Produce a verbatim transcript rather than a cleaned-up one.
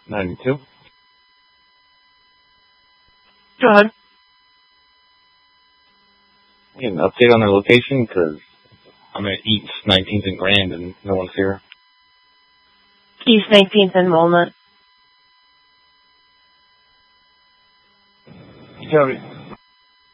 ninety-two. Go ahead. Need an update on their location, because I'm at East nineteenth and Grand, and no one's here. East nineteenth and Walnut. Copy.